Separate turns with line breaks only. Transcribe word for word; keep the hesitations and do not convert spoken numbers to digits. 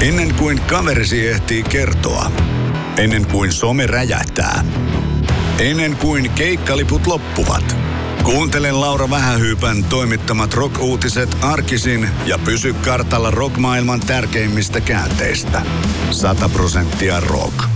Ennen kuin kaverisi ehtii kertoa. Ennen kuin some räjähtää. Ennen kuin keikkaliput loppuvat. Kuuntele Laura Vähähyypän toimittamat rock-uutiset arkisin ja pysy kartalla rock-maailman tärkeimmistä käänteistä. Sata prosenttia rock.